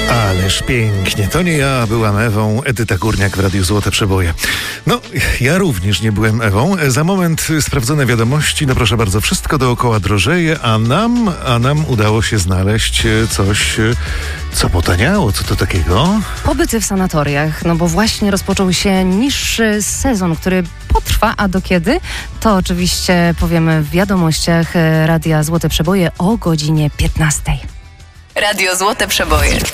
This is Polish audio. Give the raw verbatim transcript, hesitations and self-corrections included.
Ależ pięknie. To nie ja byłam Ewą, Edyta Górniak w Radiu Złote Przeboje. No, ja również nie byłem Ewą. Za moment sprawdzone wiadomości. No proszę bardzo, wszystko dookoła drożeje, a nam, a nam udało się znaleźć coś, co potaniało. Co to takiego? Pobyty w sanatoriach, no bo właśnie rozpoczął się niższy sezon, który potrwa, a do kiedy? To oczywiście powiemy w wiadomościach Radia Złote Przeboje o godzinie piętnastej. Radio Złote Przeboje.